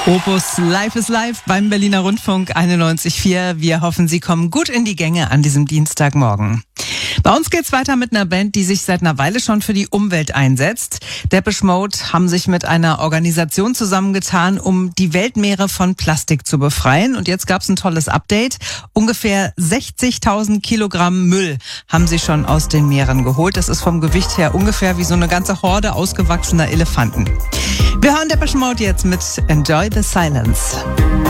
Opus Life is Live beim Berliner Rundfunk 91.4. Wir hoffen, Sie kommen gut in die Gänge an diesem Dienstagmorgen. Bei uns geht's weiter mit einer Band, die sich seit einer Weile schon für die Umwelt einsetzt. Depeche Mode haben sich mit einer Organisation zusammengetan, um die Weltmeere von Plastik zu befreien. Und jetzt gab's ein tolles Update. Ungefähr 60.000 Kilogramm Müll haben sie schon aus den Meeren geholt. Das ist vom Gewicht her ungefähr wie so eine ganze Horde ausgewachsener Elefanten. Wir hören Depeche Mode jetzt mit Enjoy the Silence.